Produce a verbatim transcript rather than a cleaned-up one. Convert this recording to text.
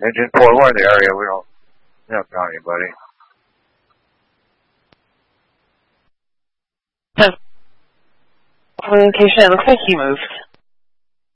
It's in Fort Worth area. We don't have anybody. Location, it looks like he moved.